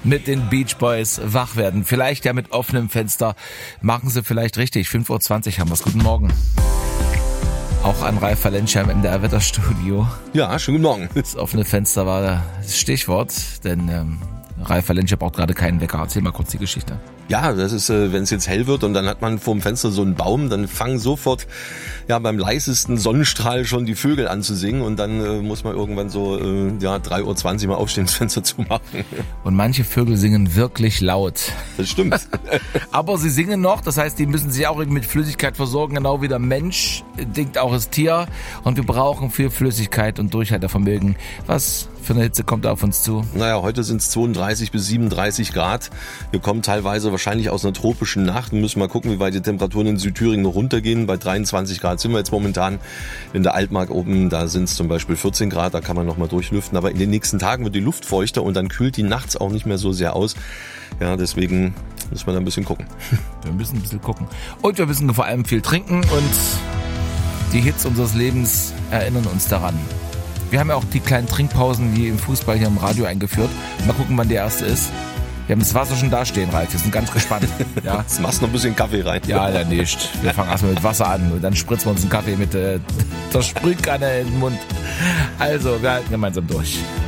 mit den Beach Boys wach werden. Vielleicht ja mit offenem Fenster. Machen Sie vielleicht richtig. 5.20 Uhr haben wir's. Guten Morgen. Auch an Ralf Valencia im MDR Wetterstudio. Ja, schönen guten Morgen. Das offene Fenster war das Stichwort, denn Ralf Valencia braucht gerade keinen Wecker. Erzähl mal kurz die Geschichte. Ja, das ist, wenn es jetzt hell wird und dann hat man vor dem Fenster so einen Baum, dann fangen sofort beim leisesten Sonnenstrahl schon die Vögel an zu singen und dann muss man irgendwann so 3.20 Uhr mal aufstehen, das Fenster zu machen. Und manche Vögel singen wirklich laut. Das stimmt. Aber sie singen noch, das heißt, die müssen sich auch irgendwie mit Flüssigkeit versorgen, genau wie der Mensch, denkt auch das Tier. Und wir brauchen viel Flüssigkeit und Durchhaltevermögen. Was für eine Hitze kommt da auf uns zu? Naja, heute sind es 32 bis 37 Grad. Wir kommen teilweise wahrscheinlich aus einer tropischen Nacht. Wir müssen mal gucken, wie weit die Temperaturen in Südthüringen noch runtergehen. Bei 23 Grad sind wir jetzt momentan in der Altmark oben. Da sind es zum Beispiel 14 Grad, da kann man noch mal durchlüften. Aber in den nächsten Tagen wird die Luft feuchter und dann kühlt die nachts auch nicht mehr so sehr aus. Ja, deswegen müssen wir da ein bisschen gucken. Wir müssen ein bisschen gucken. Und wir müssen vor allem viel trinken und die Hits unseres Lebens erinnern uns daran. Wir haben ja auch die kleinen Trinkpausen wie im Fußball hier im Radio eingeführt. Mal gucken, wann die erste ist. Wir haben das Wasser schon dastehen, Ralf. Wir sind ganz gespannt. Ja. Jetzt machst du noch ein bisschen Kaffee rein. Ja, dann nicht. Wir fangen erstmal mit Wasser an und dann spritzen wir uns einen Kaffee mit der Sprühkanne in den Mund. Also, wir halten gemeinsam durch.